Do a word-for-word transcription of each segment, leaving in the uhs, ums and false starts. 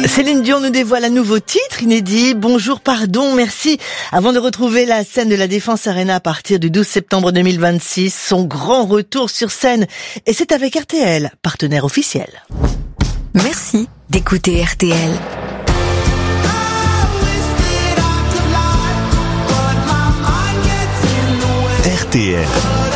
Céline Dion nous dévoile un nouveau titre inédit. Bonjour, pardon, merci. Avant de retrouver la scène de la Défense Arena à partir du douze septembre deux mille vingt-six, son grand retour sur scène. Et c'est avec R T L, partenaire officiel. Merci d'écouter R T L. R T L,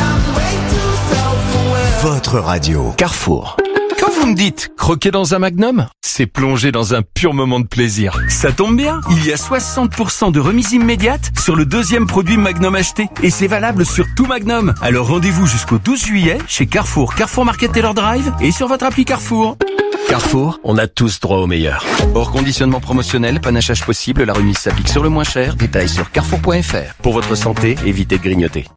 votre radio. Carrefour. Quand vous me dites croquer dans un Magnum, c'est plonger dans un pur moment de plaisir. Ça tombe bien, il y a soixante pour cent de remise immédiate sur le deuxième produit Magnum acheté. Et c'est valable sur tout Magnum. Alors rendez-vous jusqu'au douze juillet chez Carrefour, Carrefour Market Taylor Drive et sur votre appli Carrefour. Carrefour, on a tous droit au meilleur. Hors conditionnement promotionnel, panachage possible, la remise s'applique sur le moins cher. Détails sur carrefour point f r. Pour votre santé, évitez de grignoter.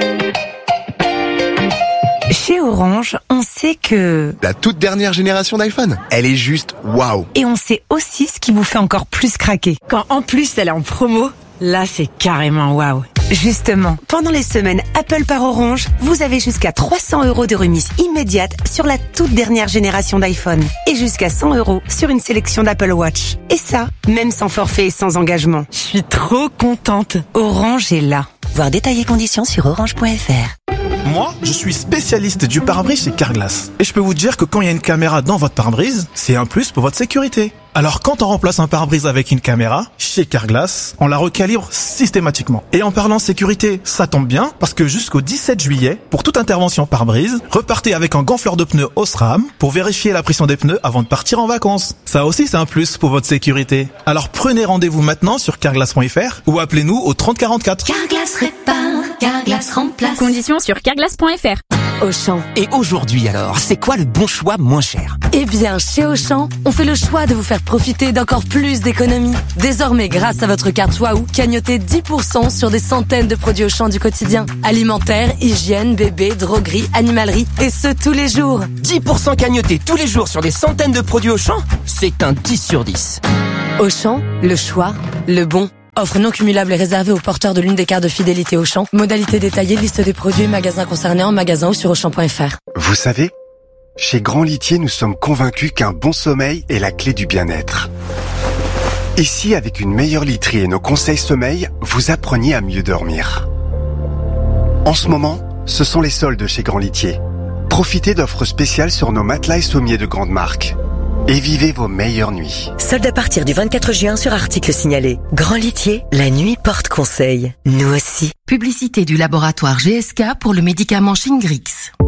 Chez Orange, on sait que... La toute dernière génération d'iPhone, elle est juste waouh. Et on sait aussi ce qui vous fait encore plus craquer. Quand en plus elle est en promo, là c'est carrément waouh. Justement, pendant les semaines Apple par Orange, vous avez jusqu'à trois cents euros de remise immédiate sur la toute dernière génération d'iPhone. Et jusqu'à cent euros sur une sélection d'Apple Watch. Et ça, même sans forfait et sans engagement. Je suis trop contente. Orange est là. Voir détails et conditions sur orange point f r. Moi, je suis spécialiste du pare-brise chez Carglass. Et je peux vous dire que quand il y a une caméra dans votre pare-brise, c'est un plus pour votre sécurité. Alors quand on remplace un pare-brise avec une caméra, chez Carglass, on la recalibre systématiquement. Et en parlant sécurité, ça tombe bien, parce que jusqu'au dix-sept juillet, pour toute intervention pare-brise, repartez avec un gonfleur de pneus Osram pour vérifier la pression des pneus avant de partir en vacances. Ça aussi, c'est un plus pour votre sécurité. Alors prenez rendez-vous maintenant sur carglass point f r ou appelez-nous au trente quarante-quatre. Carglass répare, Carglass remplace. Conditions sur carglass point f r. Auchan. Et aujourd'hui alors, c'est quoi le bon choix moins cher? Eh bien, chez Auchan, on fait le choix de vous faire profiter d'encore plus d'économies. Désormais, grâce à votre carte Waouh, cagnotez dix pour cent sur des centaines de produits Auchan du quotidien. Alimentaire, hygiène, bébé, droguerie, animalerie, et ce tous les jours. dix pour cent cagnotés tous les jours sur des centaines de produits Auchan? C'est un dix sur dix. Auchan, le choix, le bon. Offre non cumulable et réservée aux porteurs de l'une des cartes de fidélité Auchan. Modalité détaillée, liste des produits, magasins concernés en magasin ou sur auchan point f r. Vous savez, chez Grand Litier, nous sommes convaincus qu'un bon sommeil est la clé du bien-être. Et si, avec une meilleure literie et nos conseils sommeil, vous appreniez à mieux dormir? En ce moment, ce sont les soldes chez Grand Litier. Profitez d'offres spéciales sur nos matelas et sommiers de grande marque. Et vivez vos meilleures nuits. Solde à partir du vingt-quatre juin sur article signalé. Grand Litier, la nuit porte conseil. Nous aussi. Publicité du laboratoire G S K pour le médicament Shingrix.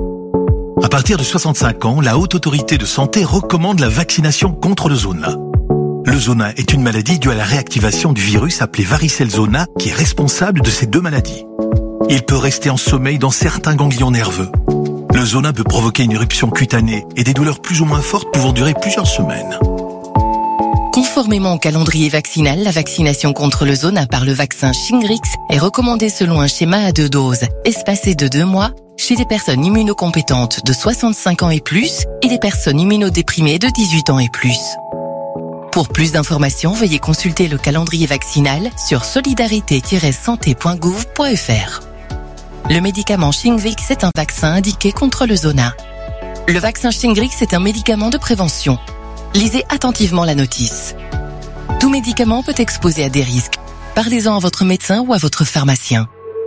À partir de soixante-cinq ans, la Haute Autorité de Santé recommande la vaccination contre le zona. Le zona est une maladie due à la réactivation du virus appelé varicelle zona qui est responsable de ces deux maladies. Il peut rester en sommeil dans certains ganglions nerveux. Le zona peut provoquer une éruption cutanée et des douleurs plus ou moins fortes pouvant durer plusieurs semaines. Conformément au calendrier vaccinal, la vaccination contre le zona par le vaccin Shingrix est recommandée selon un schéma à deux doses, espacé de deux mois, chez des personnes immunocompétentes de soixante-cinq ans et plus et des personnes immunodéprimées de dix-huit ans et plus. Pour plus d'informations, veuillez consulter le calendrier vaccinal sur solidarité tiret santé point gouv point f r. Le médicament Shingrix est un vaccin indiqué contre le zona. Le vaccin Shingrix est un médicament de prévention. Lisez attentivement la notice. Tout médicament peut exposer à des risques. Parlez-en à votre médecin ou à votre pharmacien.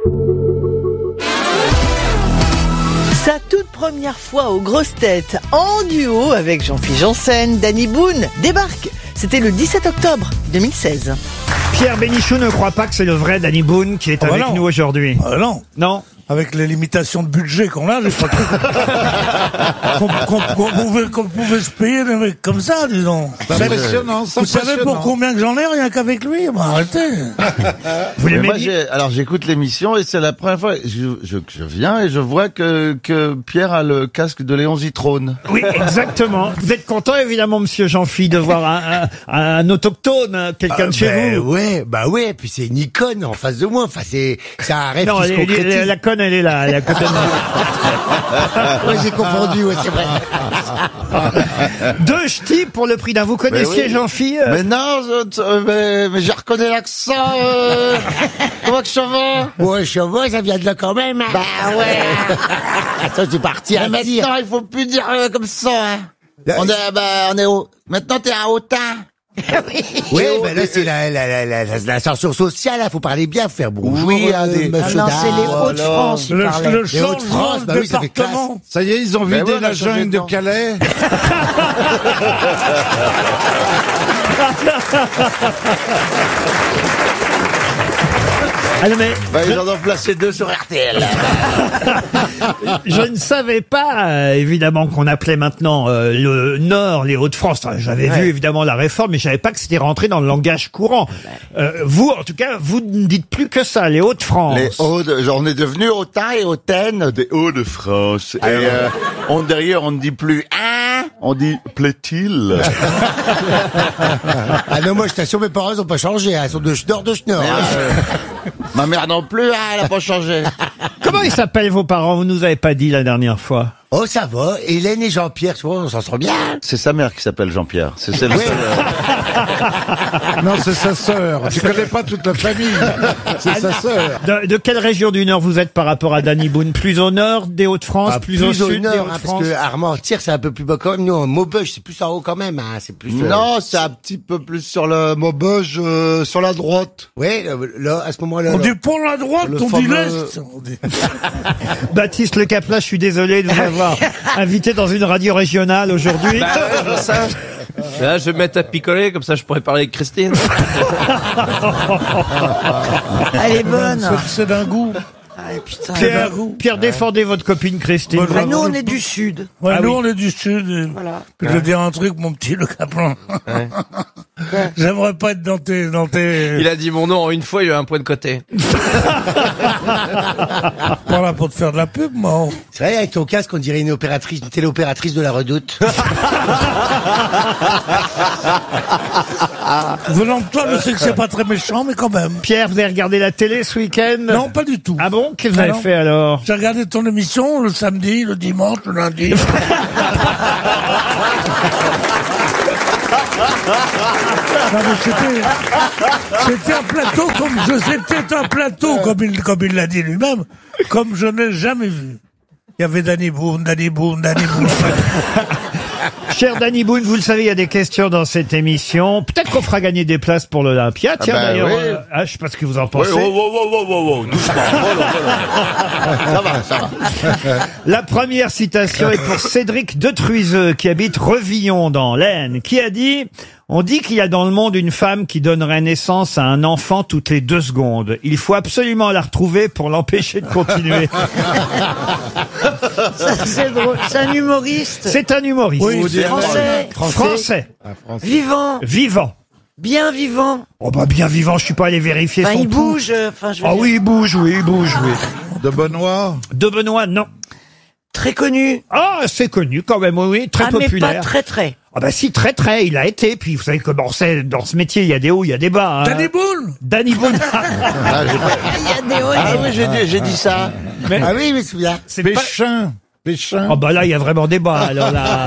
Sa toute première fois aux grosses têtes en duo avec Jean-Philippe Janssen, Danny Boone débarque. C'était le dix-sept octobre deux mille seize. Pierre Bénichou ne croit pas que c'est le vrai Danny Boone qui est ah bah avec non. nous aujourd'hui. Ah non. Non. Avec les limitations de budget qu'on a, je crois qu'on qu'on, qu'on, qu'on, pouvait, qu'on pouvait se payer des mecs comme ça, disons. C'est impressionnant, c'est Vous savez pour combien que j'en ai, rien qu'avec lui? Bah, arrêtez. Vous mais moi, j'ai, alors j'écoute l'émission et c'est la première fois je, je, je viens et je vois que, que Pierre a le casque de Léon Zitrone. Oui, exactement. Vous êtes content, évidemment, monsieur Jean-Philippe, de voir un, un, un autochtone, quelqu'un ah, de chez ben, vous. Ouais, bah ouais, puis c'est une icône en face de moi. Enfin, c'est, c'est un rêve non, qui se les, concrétise. Les, la conne, elle est là, elle est à côté de nous. Ouais, j'ai confondu, ouais, c'est vrai. Deux ch'tis pour le prix d'un. Vous connaissiez oui. Jean-Philippe euh... Mais non, je, mais, mais j'ai reconnu l'accent. Euh... Comment que ça va? Ouais, ça va, ça vient de là quand même. Hein. Bah ouais. Attends, c'est parti à dire. Maintenant, il faut plus dire euh, comme ça. Hein. On est, bah, on est au... Maintenant, t'es à Autun. Oui, ben là, c'est la, la, la, la, la, l'ascension sociale, là. Faut parler bien, faut faire bonjour, Oui, euh, des- monsieur Ah non, Dard. c'est les Hauts-de-France, il Le, parlait. le Les changement Hauts-de-France, de bah oui, ça fait classe. département. Ça y est, ils ont Ben vidé ouais, on a la changé jungle de de nom. Calais. Ah non, mais Bah, ils en ont placé deux sur R T L. je ne savais pas, euh, évidemment, qu'on appelait maintenant euh, le Nord les Hauts-de-France. Enfin, j'avais Ouais. vu, évidemment, la réforme, mais je savais pas que c'était rentré dans le langage courant. Euh, vous, en tout cas, vous ne dites plus que ça, les Hauts-de-France. Les Hauts, de- on est devenu Hautain et Hautaine des Hauts-de-France. Et euh, on derrière, on ne dit plus hein, on dit plaît-il. Ah non, moi, je t'assure, mes parents, ils ont pas changé, hein. Ils sont de schnorr, de schnorr. hein. Ma mère non plus, hein, elle a pas changé. Comment ils s'appellent vos parents? Vous nous avez pas dit la dernière fois. Oh, ça va. Hélène et Jean-Pierre, tu vois, on s'en sort bien. C'est sa mère qui s'appelle Jean-Pierre. C'est c'est le Oui. seul, euh, Non, c'est sa sœur. Tu connais pas toute la famille. C'est sa sœur. De, de quelle région du Nord vous êtes par rapport à Danny Boone? Plus au nord des Hauts-de-France, Ah, plus, au sud des nord, hein, Hauts-de-France? parce que Armentières, c'est un peu plus bas quand même. Nous, en Maubeuge, c'est plus en haut quand même, hein. C'est plus, euh, Non, c'est un petit peu plus sur le Maubeuge, euh, sur la droite. Ouais, là, là, à ce moment-là. On là. dit pour la droite, Le on dit fameux- l'Est. On dit- Baptiste Le Capla, je suis désolé de vous avoir invité dans une radio régionale aujourd'hui. Bah ouais, je sais. Là, je vais me mettre à picoler, comme ça je pourrais parler avec Christine. Elle est bonne. C'est- C'est d'un goût. Ah, putain. Pierre, Pierre, défendez votre copine Christine. Bah, Bah, nous, on est du Sud. Ouais, Ah nous, oui. on est du Sud. et- Voilà. Puis je vais dire un truc, mon petit Le Caplan. J'aimerais pas être dans tes, dans tes... Il a dit mon nom en une fois, il a eu un point de côté. Pas là pour te faire de la pub, moi. C'est vrai, avec ton casque, on dirait une opératrice, une téléopératrice de la Redoute. Venant de toi, je sais que c'est pas très méchant, mais quand même. Pierre, vous avez regardé la télé ce week-end? Non, pas du tout. Ah bon? Qu'est-ce que vous Ah avez non. fait alors? J'ai regardé ton émission le samedi, le dimanche, le lundi. Non, mais c'était, c'était un plateau comme je, c'était un plateau comme il, comme il l'a dit lui-même, comme je n'ai jamais vu. Il y avait Danny Boone, Danny Boone, Danny Boone. Cher Danny Boone, vous le savez, il y a des questions dans cette émission. Peut-être qu'on fera gagner des places pour l'Olympia. Tiens, bah d'ailleurs, oui. euh, ah, je sais pas ce que vous en Oui, pensez. oh, oh, oh, oh, oh, oh, doucement. Voilà, voilà. Ça va, ça va. La première citation est pour Cédric Detruiseux, qui habite Revillon dans l'Aisne, qui a dit « On dit qu'il y a dans le monde une femme qui donnerait naissance à un enfant toutes les deux secondes. Il faut absolument la retrouver pour l'empêcher de continuer. » Ça, c'est drôle. C'est un humoriste. C'est un humoriste. Oui, c'est français. Français. Vivant. Vivant. Bien vivant. Oh bah bien vivant, je suis pas allé vérifier Enfin, son il pouls. bouge. euh, Enfin, je veux Ah dire. oui, il bouge, oui, il bouge, oui. De Benoît. De Benoît, non. Très connu. Ah, c'est connu quand même, oui, oui, très ah, mais populaire. pas très très. Ah bah si, très très, il a été. Puis vous savez comment c'est dans ce métier, il y a des hauts, il y a des bas. Hein. Danny Boone. Danny Boone. Ah, j'ai pas- Il y a des hauts et Ah des oui, j'ai dit, j'ai dit ça. Mais- Ah oui, mais c'est bien. C'est pas... Péchin. Péchin. Ah bah là, il y a vraiment des bas. Alors là,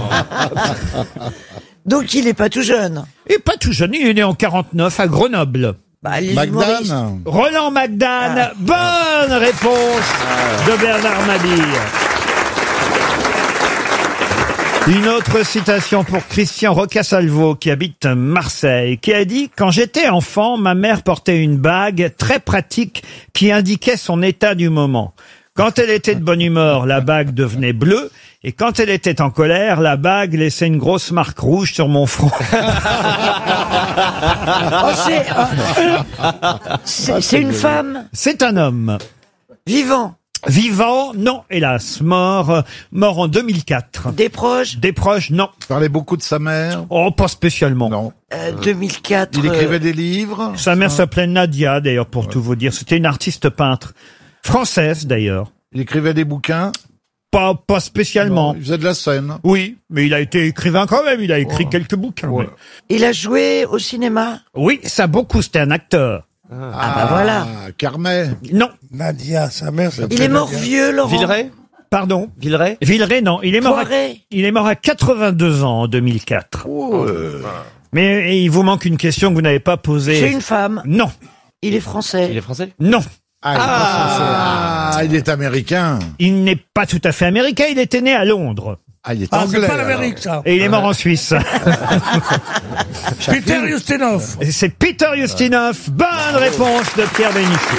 Donc il est pas tout jeune. et pas tout jeune, il est né en quarante-neuf à Grenoble. Bah, les humoristes. Magdan. Roland Magdan, Ah. bonne réponse de Bernard Mabille. Une autre citation pour Christian Rocassalvo, qui habite Marseille, qui a dit « Quand j'étais enfant, ma mère portait une bague très pratique qui indiquait son état du moment. Quand elle était de bonne humeur, la bague devenait bleue, et quand elle était en colère, la bague laissait une grosse marque rouge sur mon front. Oh, c'est, euh, c'est, c'est une femme. » C'est un homme. Vivant. Vivant, non, hélas. Mort, euh, mort en deux mille quatre. Des proches. Des proches, non. Parlait beaucoup de sa mère. Oh, pas spécialement. Non. Euh, deux mille quatre. Il écrivait euh, des livres. Sa mère s'appelait Nadia, d'ailleurs, pour tout vous dire. C'était une artiste peintre. Française, d'ailleurs. Il écrivait des bouquins. Pas, pas spécialement. Non, il faisait de la scène. Oui, mais il a été écrivain quand même. Il a écrit quelques bouquins. Ouais. mais- Il a joué au cinéma. Oui, ça beaucoup, c'était un acteur. Ah, bah voilà. Carmet. Non. Nadia, sa mère s'appelait Il est mort Nadia. vieux, Laurent. Villeray Pardon. Villeray Villeray, non. Il est mort à, Poiret. il est mort à quatre-vingt-deux ans en deux mille quatre. Mais il vous manque une question que vous n'avez pas posée. C'est une femme. Non. Il est français. Il est français Non. Ah, il est pas français. Ah, il est américain. Il n'est pas tout à fait américain. Il était né à Londres. Ah, il est Ah, anglais. c'est pas alors. l'Amérique, ça. Et il est mort en Suisse. Peter Ustinov. Et c'est Peter Ustinov. Bonne réponse de Pierre Bénichou.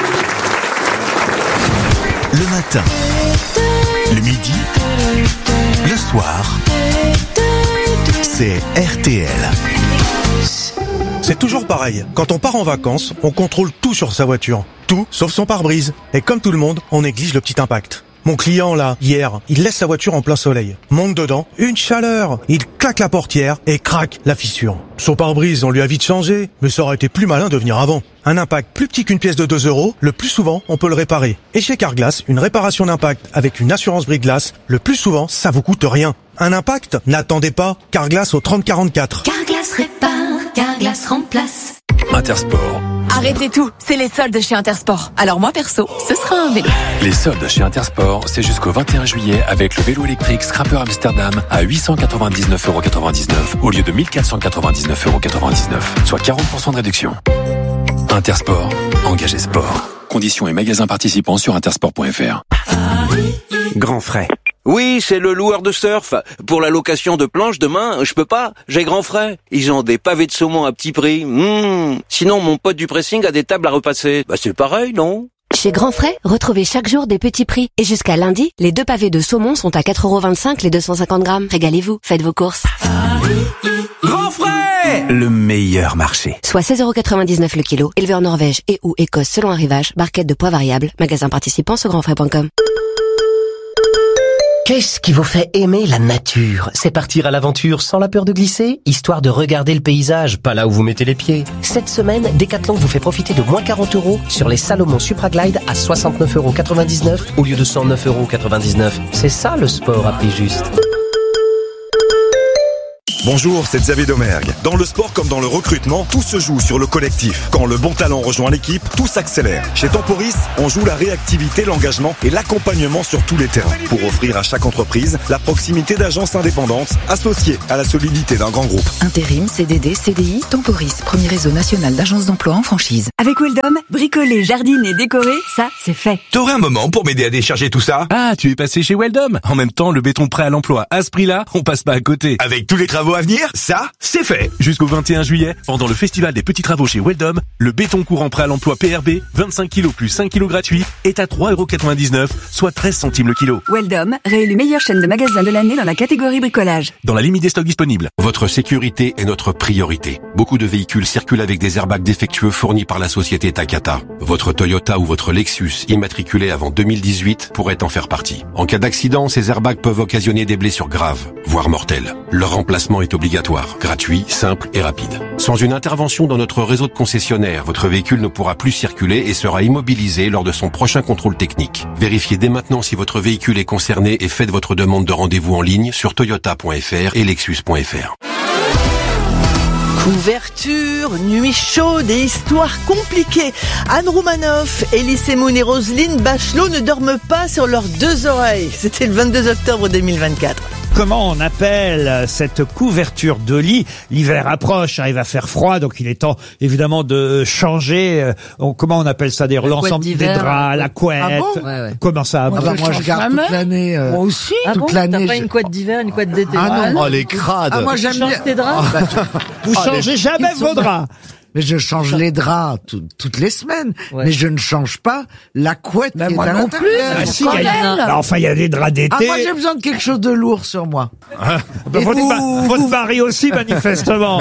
Le matin, le midi, le soir, c'est R T L. C'est toujours pareil. Quand on part en vacances, on contrôle tout sur sa voiture. Tout, sauf son pare-brise. Et comme tout le monde, on néglige le petit impact. Mon client, là, hier, il laisse sa voiture en plein soleil. Monte dedans, une chaleur. Il claque la portière et craque la fissure. Son pare-brise, on lui a vite changé, mais ça aurait été plus malin de venir avant. Un impact plus petit qu'une pièce de deux euros, le plus souvent, on peut le réparer. Et chez Carglass, une réparation d'impact avec une assurance brise-glace, le plus souvent, ça vous coûte rien. Un impact? N'attendez pas. Carglass au trente quarante-quatre. Carglass répare, Carglass remplace. Intersport. Arrêtez tout, c'est les soldes chez Intersport. Alors moi perso, ce sera un vélo. Les soldes chez Intersport, c'est jusqu'au vingt et un juillet avec le vélo électrique Scrapper Amsterdam à huit cent quatre-vingt-dix-neuf euros quatre-vingt-dix-neuf au lieu de mille quatre cent quatre-vingt-dix-neuf euros quatre-vingt-dix-neuf, soit quarante pour cent de réduction. Intersport, engagé sport. Conditions et magasins participants sur intersport point f r. Grand frais. Oui, c'est le loueur de surf. Pour la location de planches demain, je peux pas. J'ai grand frais. Ils ont des pavés de saumon à petit prix. Mmh. Sinon, mon pote du pressing a des tables à repasser. Bah, c'est pareil, non? Chez Grand Frais, retrouvez chaque jour des petits prix. Et jusqu'à lundi, les deux pavés de saumon sont à quatre euros vingt-cinq les deux cent cinquante grammes. Régalez-vous, faites vos courses. Grand frais! Le meilleur marché. Soit seize euros quatre-vingt-dix-neuf le kilo, élevé en Norvège et ou Écosse selon arrivage, barquette de poids variable, magasin participant sur grand frais point com. Qu'est-ce qui vous fait aimer la nature? C'est partir à l'aventure sans la peur de glisser, histoire de regarder le paysage, pas là où vous mettez les pieds. Cette semaine, Decathlon vous fait profiter de moins quarante euros sur les Salomon Supraglide à soixante-neuf euros quatre-vingt-dix-neuf au lieu de cent neuf euros quatre-vingt-dix-neuf. C'est ça le sport à prix juste. Bonjour, c'est Xavier Domergue. Dans le sport comme dans le recrutement, tout se joue sur le collectif. Quand le bon talent rejoint l'équipe, tout s'accélère. Chez Temporis, on joue la réactivité, l'engagement et l'accompagnement sur tous les terrains pour offrir à chaque entreprise la proximité d'agences indépendantes associées à la solidité d'un grand groupe. Intérim, C D D, C D I, Temporis, premier réseau national d'agences d'emploi en franchise. Avec Weldom, bricoler, jardiner, décorer, ça, c'est fait. T'aurais un moment pour m'aider à décharger tout ça? Ah, tu es passé chez Weldom. En même temps, le béton prêt à l'emploi, à ce prix-là, on passe pas à côté. Avec tous les travaux à venir, ça, c'est fait. Jusqu'au vingt et un juillet, pendant le festival des petits travaux chez Weldom, le béton courant prêt à l'emploi P R B, vingt-cinq kilos plus cinq kilos gratuits, est à trois euros quatre-vingt-dix-neuf, soit treize centimes le kilo. Weldom, réélu meilleure chaîne de magasins de l'année dans la catégorie bricolage. Dans la limite des stocks disponibles. Votre sécurité est notre priorité. Beaucoup de véhicules circulent avec des airbags défectueux fournis par la société Takata. Votre Toyota ou votre Lexus, immatriculé avant deux mille dix-huit, pourrait en faire partie. En cas d'accident, ces airbags peuvent occasionner des blessures graves, voire mortelles. Leur remplacement est obligatoire, gratuit, simple et rapide. Sans une intervention dans notre réseau de concessionnaires, votre véhicule ne pourra plus circuler et sera immobilisé lors de son prochain contrôle technique. Vérifiez dès maintenant si votre véhicule est concerné et faites votre demande de rendez-vous en ligne sur toyota point f r et lexus point f r. Couverture, nuit chaude et histoire compliquée. Anne Roumanoff, Elie Semoun et Roselyne Bachelot ne dorment pas sur leurs deux oreilles. C'était le vingt-deux octobre deux mille vingt-quatre. Comment on appelle cette couverture de lit? L'hiver approche, hein, il va faire froid, donc il est temps évidemment de changer. Euh, on, comment on appelle ça d'ailleurs? L'ensemble des draps, la couette. Ah bon? Ouais, ouais. Comment ça? Moi, bah, je, moi, je garde toute l'année. Euh, moi aussi. Ah toute bon, l'année. t'as pas une couette d'hiver, une couette d'été? Ah non. Oh, les crades. Ah, moi, j'aime tu bien. changes tes draps? Oh, bah, Vous oh, changez les... jamais vos draps? Mais je change les draps tout, toutes les semaines, ouais. Mais je ne change pas la couette bah, qui moi est à non l'intérieur. Ah, si, y a... bah, enfin, il y a des draps d'été. Ah, moi, j'ai besoin de quelque chose de lourd sur moi. Ah, bah, votre, vous, votre mari aussi, manifestement.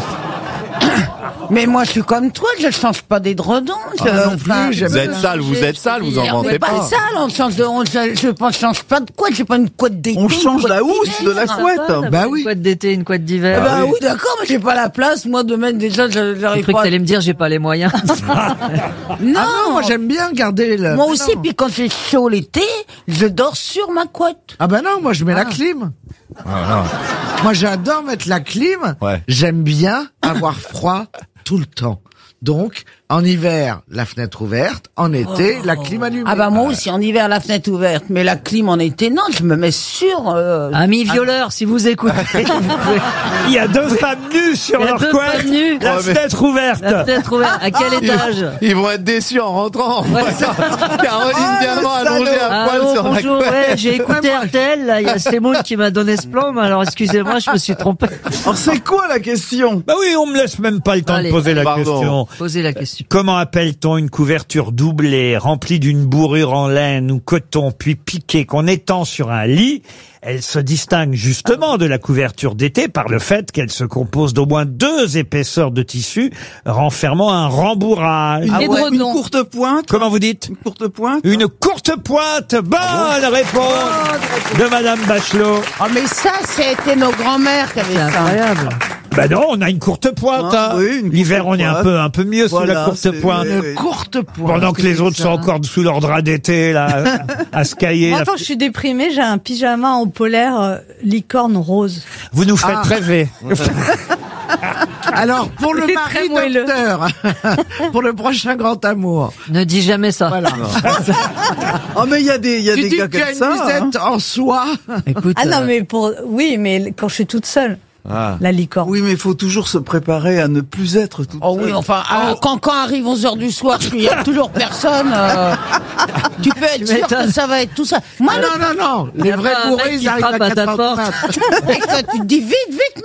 Mais moi, je suis comme toi, je change pas des dredons. Ah, non plus, vous êtes sale, vous êtes sale, vous en mentez pas. On n'est pas sale, on change de, on, je, je pense, change pas de couette, j'ai pas une couette d'été. On change la housse de la couette. Bah oui. Une couette d'été, une couette d'hiver. Bah oui, d'accord, mais j'ai pas la place, moi, de mettre déjà, j'arrive pas. J'ai cru que t'allais me dire, j'ai pas les moyens. Non, ah non, moi, j'aime bien garder le. Moi aussi, puis quand c'est chaud l'été, je dors sur ma couette. Ah bah non, moi, je mets ah. la clim. Ah, moi, j'adore mettre la clim. Ouais. J'aime bien avoir froid tout le temps. Donc, en hiver, la fenêtre ouverte, en été, Oh. la clim allumée. Ah bah moi aussi, en hiver, la fenêtre ouverte, mais la clim en été, non, je me mets sur... Euh... Ami violeur, si vous écoutez. Il y a deux femmes nues sur Il y a leur deux couette. femmes nues. La Ouais, mais- fenêtre ouverte. La fenêtre ouverte. À quel Ils- étage? Ils vont être déçus en rentrant. Caroline diamant allongée à poil Allô, sur la bonjour, couette. ouais, j'ai écouté R T L, là, il y a Semoun qui m'a donné ce plan, mais alors excusez-moi, je me suis trompé. Alors c'est quoi la question? Bah oui, on me laisse même pas le temps Allez, de poser la pardon. question. Posez la question. Comment appelle-t-on une couverture doublée, remplie d'une bourrure en laine ou coton, puis piquée, qu'on étend sur un lit? Elle se distingue justement de la couverture d'été par le fait qu'elle se compose d'au moins deux épaisseurs de tissu renfermant un rembourrage. Une Ah ouais, édredon. Une courte pointe. Comment vous dites? Une courte pointe. Une courte pointe. Bonne réponse de Madame Bachelot. Oh mais ça, c'était nos grands-mères qui avaient ça. Incroyable. Bah non, on a une courte pointe. Ah, hein. oui, une courte L'hiver, on est un pointe. peu, un peu mieux sous Voilà, la courte c'est- pointe. oui, oui. Courte pointe. Pendant que les autres sont encore sous leur drap d'été, là, à se cailler. Moi, là. quand je suis déprimée, j'ai un pyjama en polaire euh, licorne rose. Vous nous faites Ah. rêver. Alors, pour le C'est mari très moelleux. docteur, pour le prochain grand amour. Ne dis jamais ça. Voilà. Oh, mais il y a des, il y a tu des dis gars que tu comme as une ça. hein. musette en soie. Écoute, Ah non, euh, mais pour, oui, mais quand je suis toute seule, Ah. la licorne. Oui, mais il faut toujours se préparer à ne plus être toute Oh oui, seule. enfin, ah, quand, quand arrive onze heures du soir, qu'il y a toujours personne, euh, tu peux être sûr m'étonnes. que ça va être tout ça. Moi, Ah le- non, non, non. Les Y a vrais pas un bourrés, mec ils qui arrivent frappe à à ta quatre heures du porte. Et mat. que tu te dis vite, vite,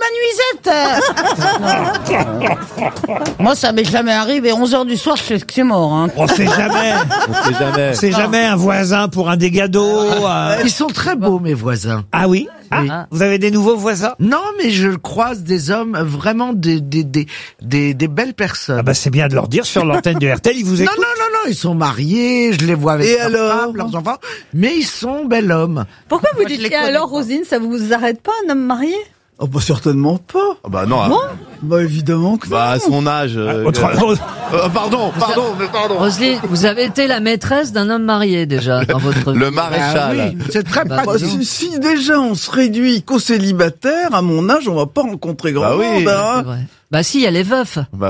ma nuisette. Moi, ça m'est jamais arrivé. onze heures du soir, je sais que c'est mort. Hein. On sait jamais. On sait jamais. C'est jamais un voisin pour un dégât d'eau. euh. Ils sont très beaux, mes voisins. Ah oui? Ah, vous avez des nouveaux voisins? Non, mais je croise des hommes, vraiment des, des, des, des, des belles personnes. Ah bah c'est bien de leur dire sur l'antenne de R T L, ils vous Non, écoutent. non, non, non, ils sont mariés, je les vois avec Et leurs alors femmes, leurs enfants, mais ils sont bel hommes. Pourquoi vous Moi, je dites, les et connais alors, pas. Rosine, ça vous arrête pas, un homme marié? Oh, bah, certainement pas. Ah bah non. Bon? Bah, évidemment que Bah à son âge. euh, Autre- euh, euh, pardon, pardon, mais pardon. Roselyne, vous avez été la maîtresse d'un homme marié déjà dans votre vie. Le Ah maréchal. oui, c'est très Bah, Bah, pratique. si, si déjà on se réduit qu'aux célibataires, à mon âge, on va pas rencontrer grand Bah oui. monde. hein. C'est vrai. Bah si, il y a les veufs. Bah,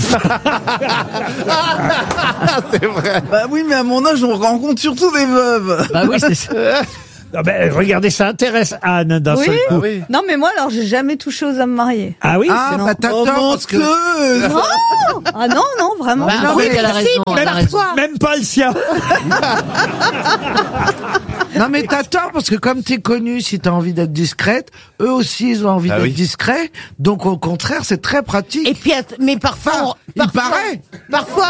c'est vrai. Bah oui, mais à mon âge, on rencontre surtout des veuves. Bah oui, c'est ça. Ah ben, regardez, ça intéresse Anne d'un Oui. seul coup. Non, mais moi, alors, j'ai jamais touché aux hommes mariés. Ah oui? Ah, c'est- bah t'as Oh, tort, parce que... menteuse. Oh ah non, non, vraiment. Bah, non, oui, mais elle a si, raison, elle a même raison. toi. Même pas le sien. Non, mais t'as tort, parce que comme t'es connue, si t'as envie d'être discrète, eux aussi, ils ont envie Ah d'être oui. discrets. Donc, au contraire, c'est très pratique. Et puis, att- mais parfois, Enfin, on- il parfois, paraît. parfois,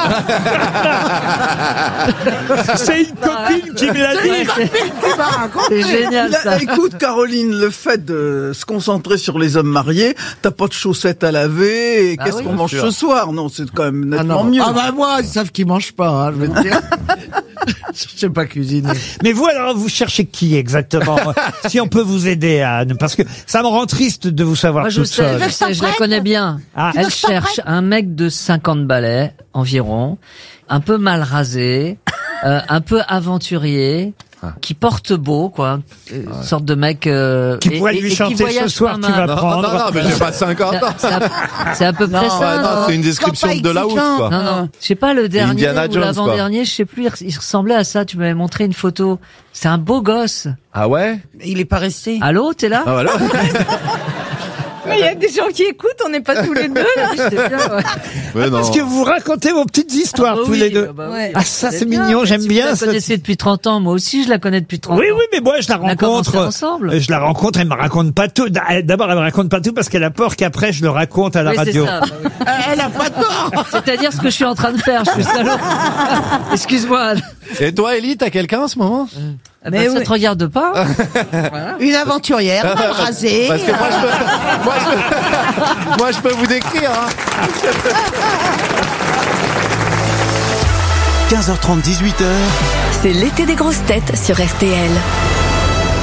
C'est une copine qui me l'a dit. Ouais, c'est- Tu m'as raconté. C'est génial Là, ça. écoute, Caroline, le fait de se concentrer sur les hommes mariés, t'as pas de chaussettes à laver, et Bah qu'est-ce oui. qu'on Bien mange sûr. ce soir? Non, c'est quand même Ah, nettement non. mieux. Ah bah moi, ils savent qu'ils mangent pas, hein, je vais te dire. Je sais pas cuisiner. Mais vous, alors, vous cherchez qui exactement? Si on peut vous aider, Anne, parce que ça me rend triste de vous savoir Moi, je toute sais, seule. je sais, je la connais bien. Ah. Elle cherche un mec de cinquante balais environ, un peu mal rasé, euh, un peu aventurier, qui porte beau, quoi. Une sorte de mec... euh, Qui et- pourrait et- lui et qui chanter voyage ce soir, pas tu mal. vas Non, prendre. non, non, mais j'ai pas cinquante ans. C'est à- C'est à peu près Ouais, ça. non, c'est une description pas de la housse, exigeant. quoi. Non, non, je sais pas, le dernier Indiana ou Jones, l'avant-dernier, je sais plus, il res- il ressemblait à ça, tu m'avais montré une photo. C'est un beau gosse. Ah ouais? il est pas resté. Allô, t'es là? Ah voilà. Mais il y a des gens qui écoutent, on n'est pas tous les deux, là. C'est bien, ouais. Mais non. Parce que vous racontez vos petites histoires Ah bah tous oui, les deux. ah bah oui. Ouais. Ah, ça, c'est bien, mignon, mais j'aime si bien Vous la ça. connaissez depuis trente ans, moi aussi je la connais depuis trente Oui, ans. oui, mais moi, je la On a commencé rencontre. ensemble. euh, Je la rencontre, elle me raconte pas tout. D'abord, elle me raconte pas tout parce qu'elle a peur qu'après, je le raconte à la Oui, c'est radio. ça, bah oui. Elle a pas tort. C'est-à-dire ce que je suis en train de faire, je suis salaud. Excuse-moi. Et toi, Élie, t'as quelqu'un en ce moment? Mais Mais ça oui. te regarde pas? Une aventurière, mal rasée. Parce que moi, je peux, moi, je peux, moi, je peux vous décrire, hein. quinze heures trente, dix-huit heures. C'est l'été des grosses têtes sur R T L.